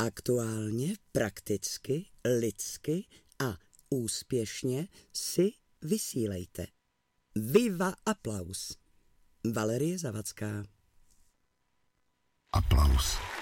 Aktuálně, prakticky, lidsky a úspěšně si vysílejte. Viva aplaus. Valerie Zavacká. Aplaus.